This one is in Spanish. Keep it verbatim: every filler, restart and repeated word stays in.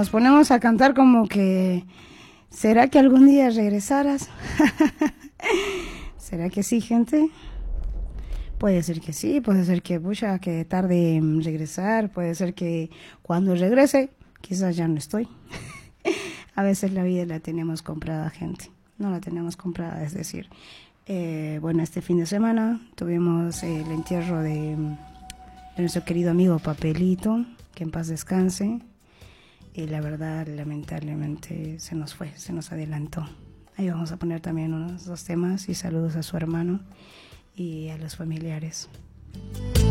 nos ponemos a cantar como que, ¿será que algún día regresaras? ¿Será que sí, gente? Puede ser que sí, puede ser que, pucha, que tarde en regresar, puede ser que cuando regrese, quizás ya no estoy. A veces la vida la tenemos comprada, gente, no la tenemos comprada, es decir, eh, bueno, este fin de semana tuvimos eh, el entierro de, de nuestro querido amigo Papelito, que en paz descanse, y la verdad, lamentablemente, se nos fue, se nos adelantó. Ahí vamos a poner también unos dos temas y saludos a su hermano y a los familiares.